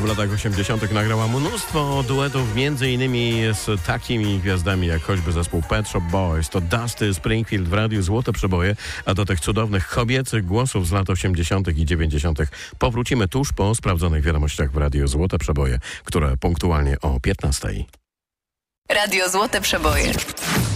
w latach 80. nagrała mnóstwo duetów, między innymi z takimi gwiazdami jak choćby zespół Pet Shop Boys. To Dusty Springfield w radiu Złote Przeboje, a do tych cudownych kobiecych głosów z lat 80. i 90. powrócimy tuż po sprawdzonych wiadomościach w radiu Złote Przeboje, które punktualnie o 15. Radio Złote Przeboje.